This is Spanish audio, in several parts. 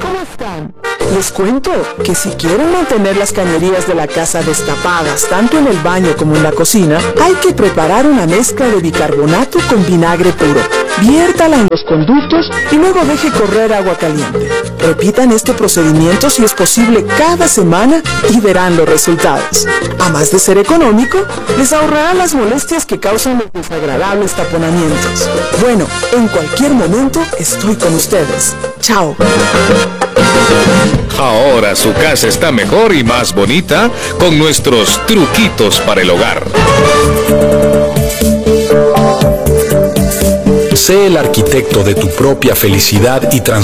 ¿cómo están? Les cuento que si quieren mantener las cañerías de la casa destapadas tanto en el baño como en la cocina, hay que preparar una mezcla de bicarbonato con vinagre puro. Viértala en los conductos y luego deje correr agua caliente. Repitan este procedimiento si es posible cada semana y verán los resultados. Además de ser económico, les ahorrará las molestias que causan los desagradables taponamientos. Bueno, en cualquier momento estoy con ustedes. Chao. Ahora su casa está mejor y más bonita con nuestros truquitos para el hogar. Sé el arquitecto de tu propia felicidad y transformación.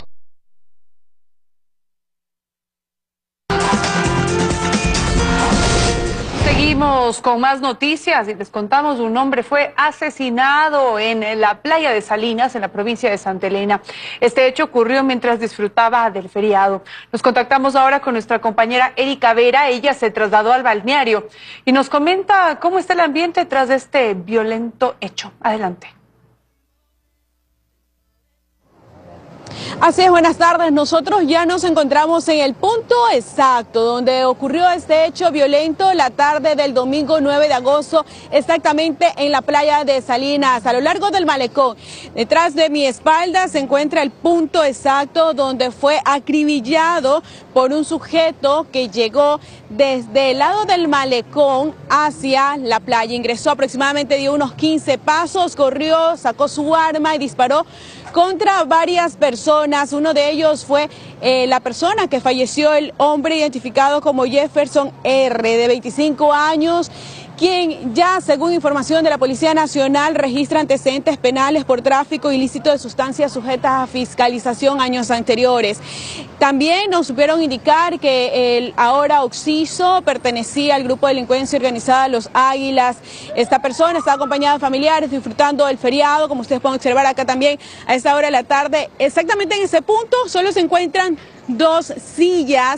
Seguimos con más noticias y les contamos: un hombre fue asesinado en la playa de Salinas, en la provincia de Santa Elena. Este hecho ocurrió mientras disfrutaba del feriado. Nos contactamos ahora con nuestra compañera Erika Vera. Ella se trasladó al balneario y nos comenta cómo está el ambiente tras este violento hecho. Adelante. Así es, buenas tardes. Nosotros ya nos encontramos en el punto exacto donde ocurrió este hecho violento la tarde del domingo 9 de agosto, exactamente en la playa de Salinas, a lo largo del malecón. Detrás de mi espalda se encuentra el punto exacto donde fue acribillado por un sujeto que llegó desde el lado del malecón hacia la playa. Ingresó aproximadamente, dio unos 15 pasos, corrió, sacó su arma y disparó contra varias personas. Uno de ellos fue la persona que falleció, el hombre identificado como Jefferson R., de 25 años, quien ya, según información de la Policía Nacional, registra antecedentes penales por tráfico ilícito de sustancias sujetas a fiscalización años anteriores. También nos supieron indicar que el ahora occiso pertenecía al grupo de delincuencia organizada Los Águilas. Esta persona está acompañada de familiares disfrutando del feriado, como ustedes pueden observar acá también a esta hora de la tarde. Exactamente en ese punto solo se encuentran dos sillas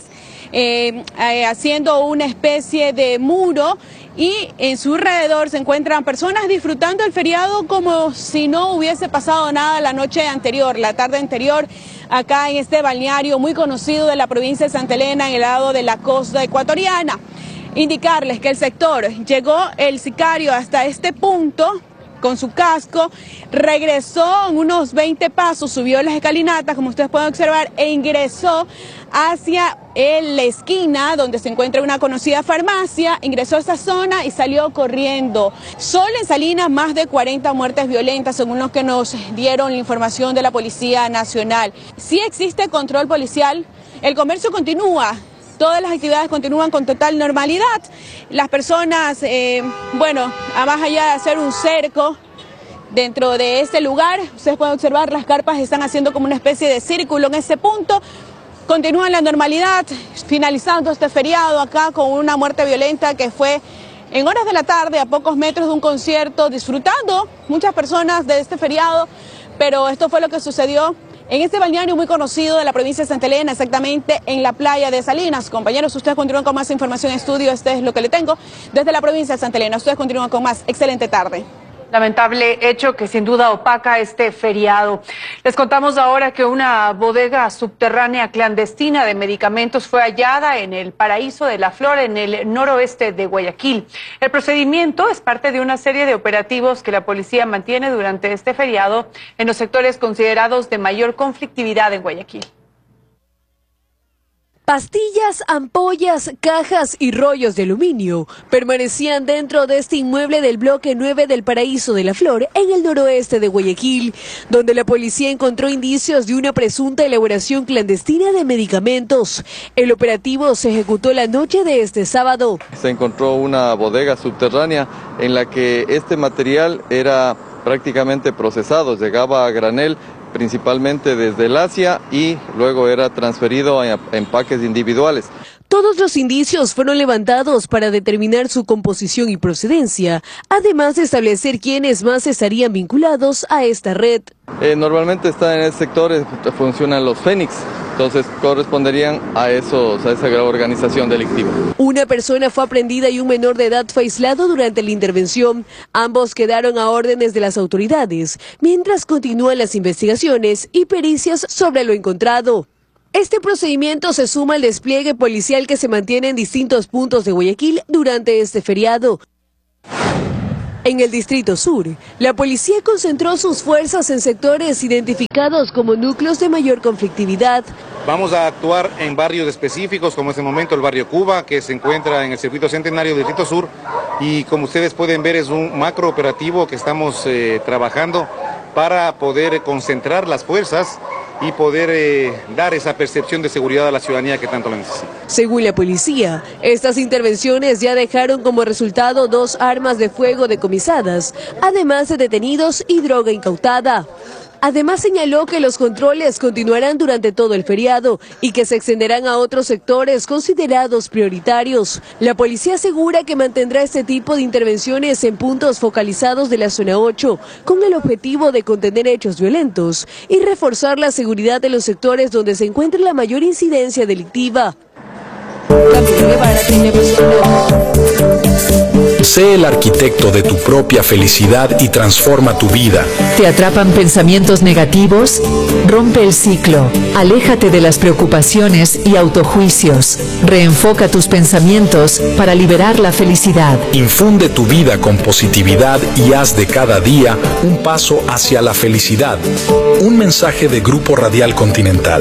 haciendo una especie de muro, y en su alrededor se encuentran personas disfrutando el feriado como si no hubiese pasado nada la noche anterior, la tarde anterior, acá en este balneario muy conocido de la provincia de Santa Elena, en el lado de la costa ecuatoriana. Indicarles que el sector, llegó el sicario hasta este punto con su casco, regresó en unos 20 pasos, subió las escalinatas, como ustedes pueden observar, e ingresó hacia la esquina donde se encuentra una conocida farmacia, ingresó a esa zona y salió corriendo. Solo en Salinas más de 40 muertes violentas, según lo que nos dieron la información de la Policía Nacional. Sí existe control policial, el comercio continúa. Todas las actividades continúan con total normalidad. Las personas, más allá de hacer un cerco dentro de este lugar, ustedes pueden observar, las carpas están haciendo como una especie de círculo en ese punto. Continúa la normalidad, finalizando este feriado acá con una muerte violenta que fue en horas de la tarde, a pocos metros de un concierto, disfrutando muchas personas de este feriado, pero esto fue lo que sucedió en este balneario muy conocido de la provincia de Santa Elena, exactamente en la playa de Salinas. Compañeros, ustedes continúan con más información en estudio. Este es lo que le tengo desde la provincia de Santa Elena. Ustedes continúan con más. Excelente tarde. Lamentable hecho que sin duda opaca este feriado. Les contamos ahora que una bodega subterránea clandestina de medicamentos fue hallada en el Paraíso de la Flor, en el noroeste de Guayaquil. El procedimiento es parte de una serie de operativos que la policía mantiene durante este feriado en los sectores considerados de mayor conflictividad en Guayaquil. Pastillas, ampollas, cajas y rollos de aluminio permanecían dentro de este inmueble del bloque 9 del Paraíso de la Flor, en el noroeste de Guayaquil, donde la policía encontró indicios de una presunta elaboración clandestina de medicamentos. El operativo se ejecutó la noche de este sábado. Se encontró una bodega subterránea en la que este material era prácticamente procesado, llegaba a granel, principalmente desde el Asia, y luego era transferido a empaques individuales. Todos los indicios fueron levantados para determinar su composición y procedencia, además de establecer quiénes más estarían vinculados a esta red. Normalmente en ese sector funcionan los Fénix, entonces corresponderían a esa gran organización delictiva. Una persona fue aprendida y un menor de edad fue aislado durante la intervención. Ambos quedaron a órdenes de las autoridades, mientras continúan las investigaciones y pericias sobre lo encontrado. Este procedimiento se suma al despliegue policial que se mantiene en distintos puntos de Guayaquil durante este feriado. En el Distrito Sur, la policía concentró sus fuerzas en sectores identificados como núcleos de mayor conflictividad. Vamos a actuar en barrios específicos, como en este momento el barrio Cuba, que se encuentra en el circuito centenario del Distrito Sur, y como ustedes pueden ver es un macro operativo que estamos trabajando para poder concentrar las fuerzas y poder dar esa percepción de seguridad a la ciudadanía que tanto lo necesita. Según la policía, estas intervenciones ya dejaron como resultado 2 armas de fuego decomisadas, además de detenidos y droga incautada. Además señaló que los controles continuarán durante todo el feriado y que se extenderán a otros sectores considerados prioritarios. La policía asegura que mantendrá este tipo de intervenciones en puntos focalizados de la zona 8 con el objetivo de contener hechos violentos y reforzar la seguridad de los sectores donde se encuentra la mayor incidencia delictiva. Sé el arquitecto de tu propia felicidad y transforma tu vida. ¿Te atrapan pensamientos negativos? Rompe el ciclo. Aléjate de las preocupaciones y autojuicios. Reenfoca tus pensamientos para liberar la felicidad. Infunde tu vida con positividad y haz de cada día un paso hacia la felicidad. Un mensaje de Grupo Radial Continental.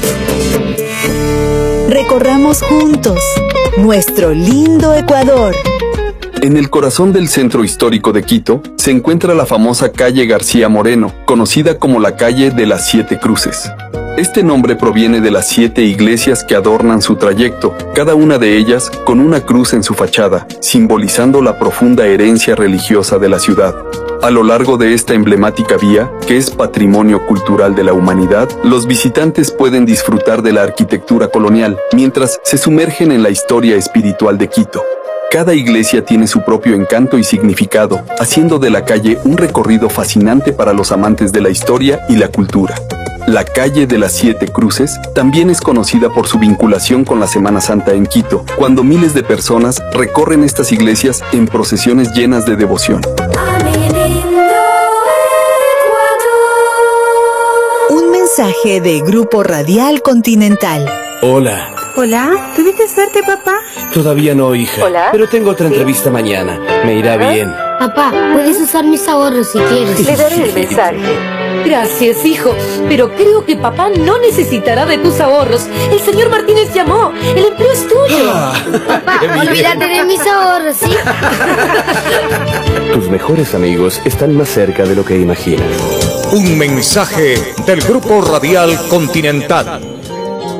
Recorramos juntos nuestro lindo Ecuador. En el corazón del centro histórico de Quito se encuentra la famosa calle García Moreno, conocida como la calle de las 7 cruces. Este nombre proviene de las 7 iglesias que adornan su trayecto, cada una de ellas con una cruz en su fachada, simbolizando la profunda herencia religiosa de la ciudad. A lo largo de esta emblemática vía, que es patrimonio cultural de la humanidad, los visitantes pueden disfrutar de la arquitectura colonial, mientras se sumergen en la historia espiritual de Quito. Cada iglesia tiene su propio encanto y significado, haciendo de la calle un recorrido fascinante para los amantes de la historia y la cultura. La calle de las 7 cruces también es conocida por su vinculación con la Semana Santa en Quito, cuando miles de personas recorren estas iglesias en procesiones llenas de devoción. Un mensaje de Grupo Radial Continental. Hola. Hola, ¿tuviste suerte, papá? Todavía no, hija. Hola. Pero tengo otra entrevista mañana. Me irá bien. Papá, puedes usar mis ahorros si quieres. Le daré el mensaje. Gracias, hijo. Pero creo que papá no necesitará de tus ahorros. El señor Martínez llamó. El empleo es tuyo. Papá, olvídate de mis ahorros, ¿sí? Tus mejores amigos están más cerca de lo que imaginas. Un mensaje del Grupo Radial Continental.